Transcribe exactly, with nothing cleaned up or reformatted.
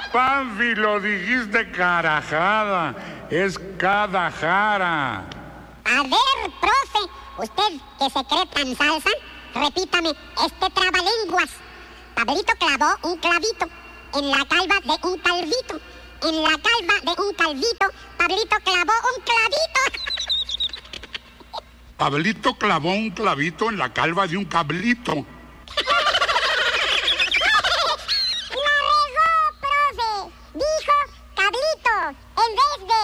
Pánfilo, dijiste carajada. Es Cadajara. A ver, profe, usted que se cree tan salsa, repítame este trabalenguas. Pablito clavó un clavito en la calva de un calvito. En la calva de un calvito, Pablito clavó un clavito. Pablito clavó un clavito en la calva de un cablito.